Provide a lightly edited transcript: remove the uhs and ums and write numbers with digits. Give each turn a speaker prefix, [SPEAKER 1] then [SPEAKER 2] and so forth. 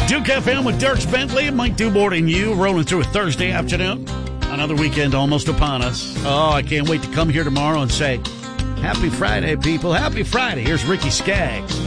[SPEAKER 1] Duke FM with Dirks Bentley and Mike Dubort and you rolling through a Thursday afternoon. Another weekend almost upon us. Oh, I can't wait to come here tomorrow and say, Happy Friday, people. Happy Friday. Here's Ricky Skaggs.